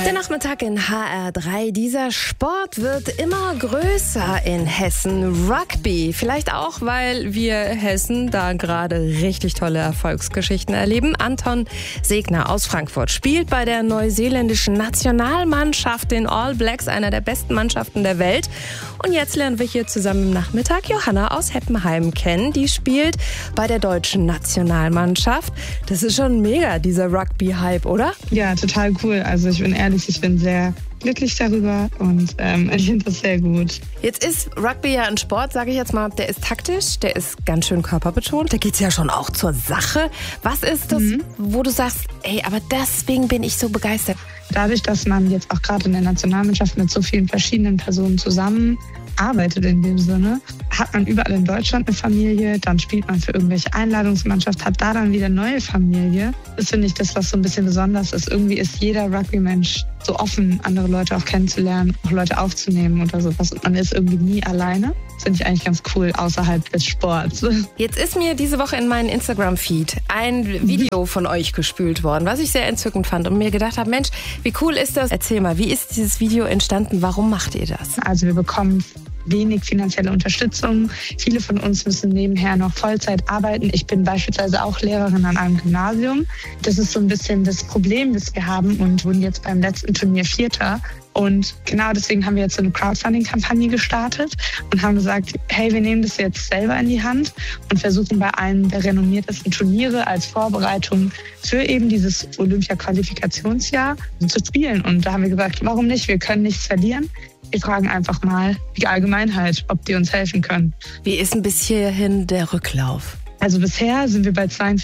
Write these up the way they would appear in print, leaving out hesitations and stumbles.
Der Nachmittag in HR3. Dieser Sport wird immer größer in Hessen. Rugby. Vielleicht auch, weil wir Hessen da gerade richtig tolle Erfolgsgeschichten erleben. Anton Segner aus Frankfurt spielt bei der neuseeländischen Nationalmannschaft, den All Blacks, einer der besten Mannschaften der Welt. Und jetzt lernen wir hier zusammen im Nachmittag Johanna aus Heppenheim kennen. Die spielt bei der deutschen Nationalmannschaft. Das ist schon mega, dieser Rugby-Hype, oder? Ja, total cool. Also ich bin ehrlich, ich bin sehr glücklich darüber und ich finde das sehr gut. Jetzt ist Rugby ja ein Sport, sage ich jetzt mal, der ist taktisch, der ist ganz schön körperbetont, da geht's ja schon auch zur Sache. Was ist das, wo du sagst, ey, aber deswegen bin ich so begeistert? Dadurch, dass man jetzt auch gerade in der Nationalmannschaft mit so vielen verschiedenen Personen zusammenarbeitet in dem Sinne, hat man überall in Deutschland eine Familie, dann spielt man für irgendwelche Einladungsmannschaften, hat da dann wieder eine neue Familie. Das finde ich das, was so ein bisschen besonders ist. Irgendwie ist jeder Rugby-Mensch so offen, andere Leute auch kennenzulernen, auch Leute aufzunehmen oder sowas. Und man ist irgendwie nie alleine. Das finde ich eigentlich ganz cool, außerhalb des Sports. Jetzt ist mir diese Woche in meinen Instagram-Feed ein Video von euch gespült worden, was ich sehr entzückend fand und mir gedacht habe, Mensch, wie cool ist das? Erzähl mal, wie ist dieses Video entstanden? Warum macht ihr das? Also wir bekommen wenig finanzielle Unterstützung. Viele von uns müssen nebenher noch Vollzeit arbeiten. Ich bin beispielsweise auch Lehrerin an einem Gymnasium. Das ist so ein bisschen das Problem, das wir haben und wurden jetzt beim letzten Turnier Vierter. Und genau deswegen haben wir jetzt so eine Crowdfunding-Kampagne gestartet und haben gesagt, hey, wir nehmen das jetzt selber in die Hand und versuchen bei einem der renommiertesten Turniere als Vorbereitung für eben dieses Olympia-Qualifikationsjahr zu spielen. Und da haben wir gesagt, warum nicht? Wir können nichts verlieren. Wir fragen einfach mal die Allgemeinheit, ob die uns helfen können. Wie ist denn bis hierhin der Rücklauf? Also bisher sind wir bei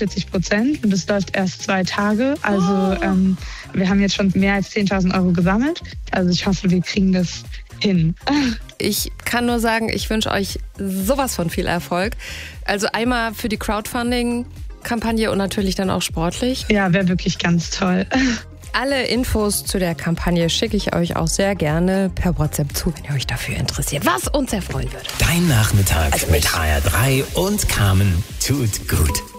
42% und es läuft erst 2 Tage. Also wir haben jetzt schon mehr als 10.000 Euro gesammelt. Also ich hoffe, wir kriegen das hin. Ich kann nur sagen, ich wünsche euch sowas von viel Erfolg. Also einmal für die Crowdfunding-Kampagne und natürlich dann auch sportlich. Ja, wäre wirklich ganz toll. Alle Infos zu der Kampagne schicke ich euch auch sehr gerne per WhatsApp zu, wenn ihr euch dafür interessiert, was uns sehr freuen würde. Dein Nachmittag mit HR3 und Carmen tut gut.